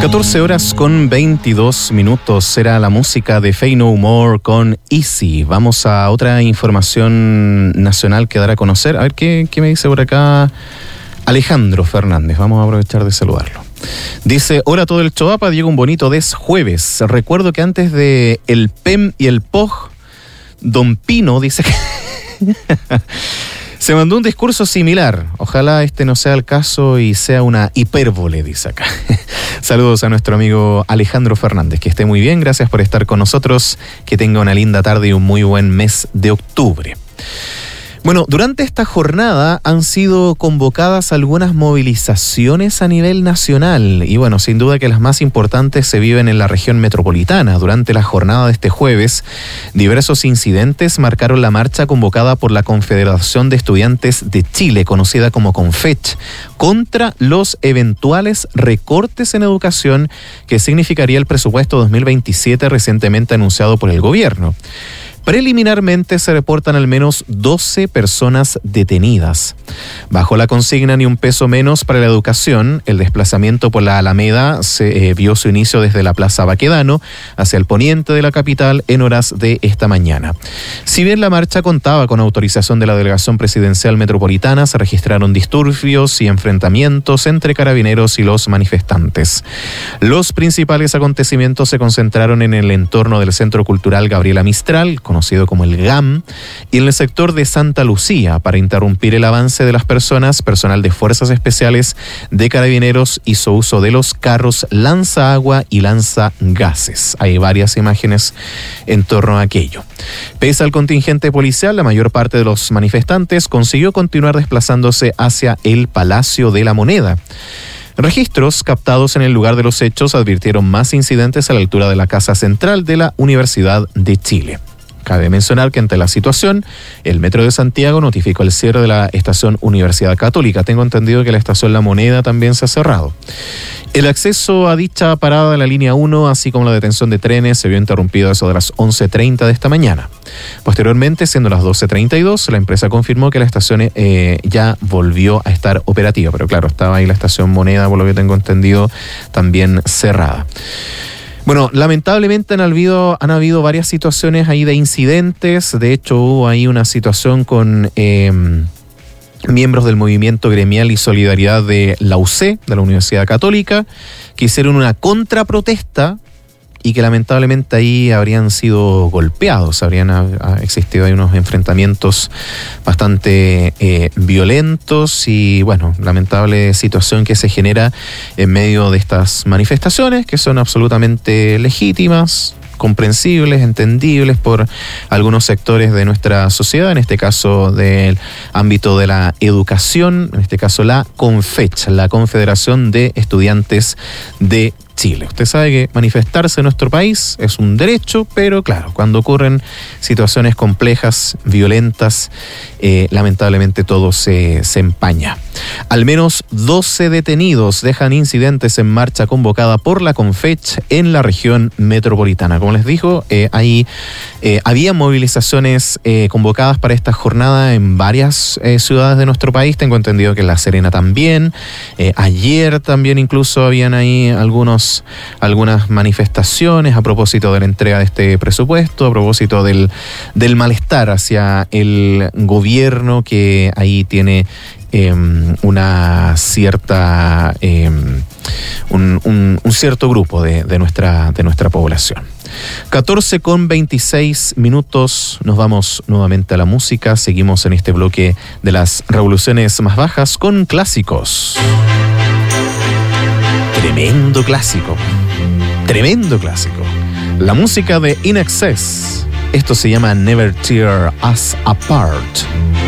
14 horas con 22 minutos. Será la música de Faith No More con Easy. Vamos a otra información nacional que dar a conocer. A ver qué me dice por acá Alejandro Fernández. Vamos a aprovechar de saludarlo. Dice: hola a todo el Choapa, llega un bonito jueves. Recuerdo que antes de el PEM y el POG, Don Pino dice que se mandó un discurso similar. Ojalá este no sea el caso y sea una hipérbole, dice acá. Saludos a nuestro amigo Alejandro Fernández. Que esté muy bien, gracias por estar con nosotros. Que tenga una linda tarde y un muy buen mes de octubre. Bueno, durante esta jornada han sido convocadas algunas movilizaciones a nivel nacional y bueno, sin duda que las más importantes se viven en la región metropolitana. Durante la jornada de este jueves, diversos incidentes marcaron la marcha convocada por la Confederación de Estudiantes de Chile, conocida como CONFECH, contra los eventuales recortes en educación que significaría el presupuesto 2027 recientemente anunciado por el gobierno. Preliminarmente se reportan al menos 12 personas detenidas. Bajo la consigna Ni un peso menos para la educación, el desplazamiento por la Alameda vio su inicio desde la Plaza Baquedano hacia el poniente de la capital en horas de esta mañana. Si bien la marcha contaba con autorización de la Delegación Presidencial Metropolitana, se registraron disturbios y enfrentamientos entre carabineros y los manifestantes. Los principales acontecimientos se concentraron en el entorno del Centro Cultural Gabriela Mistral, conocido como el GAM, y en el sector de Santa Lucía, para interrumpir el avance de las personas. Personal de Fuerzas Especiales de Carabineros hizo uso de los carros lanza agua y lanza gases. Hay varias imágenes en torno a aquello. Pese al contingente policial, la mayor parte de los manifestantes consiguió continuar desplazándose hacia el Palacio de la Moneda. Registros captados en el lugar de los hechos advirtieron más incidentes a la altura de la Casa Central de la Universidad de Chile. Cabe mencionar que ante la situación, el Metro de Santiago notificó el cierre de la estación Universidad Católica. Tengo entendido que la estación La Moneda también se ha cerrado. El acceso a dicha parada de la línea 1, así como la detención de trenes, se vio interrumpido a eso de las 11:30 de esta mañana. Posteriormente, siendo las 12:32, la empresa confirmó que la estación ya volvió a estar operativa. Pero claro, estaba ahí la estación Moneda, por lo que tengo entendido, también cerrada. Bueno, lamentablemente han habido varias situaciones ahí de incidentes. De hecho, hubo ahí una situación con miembros del movimiento gremial y solidaridad de la UC, de la Universidad Católica, que hicieron una contraprotesta y que lamentablemente ahí habrían sido golpeados, ha existido ahí unos enfrentamientos bastante violentos y bueno, lamentable situación que se genera en medio de estas manifestaciones que son absolutamente legítimas, comprensibles, entendibles por algunos sectores de nuestra sociedad, en este caso del ámbito de la educación, en este caso la CONFECH, la Confederación de Estudiantes de Chile. Usted sabe que manifestarse en nuestro país es un derecho, pero claro, cuando ocurren situaciones complejas, violentas, lamentablemente todo se empaña. Al menos 12 detenidos dejan incidentes en marcha convocada por la CONFECH en la región metropolitana. Como les digo, había movilizaciones convocadas para esta jornada en varias ciudades de nuestro país. Tengo entendido que en La Serena también. Ayer también incluso habían ahí algunas manifestaciones a propósito de la entrega de este presupuesto, a propósito del malestar hacia el gobierno que ahí tiene una cierta un cierto grupo de nuestra población. 14:26 minutos, nos vamos nuevamente a la música. Seguimos en este bloque de las revoluciones más bajas con clásicos. Tremendo clásico. La música de In Excess. Esto se llama Never Tear Us Apart.